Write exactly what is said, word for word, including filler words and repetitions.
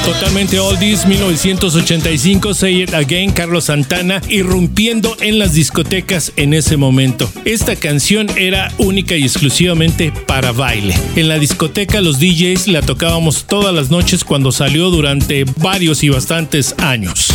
Totalmente oldies, mil novecientos ochenta y cinco, Say It Again, Carlos Santana, irrumpiendo en las discotecas en ese momento. Esta canción era única y exclusivamente para baile. En la discoteca los D Js la tocábamos todas las noches cuando salió durante varios y bastantes años.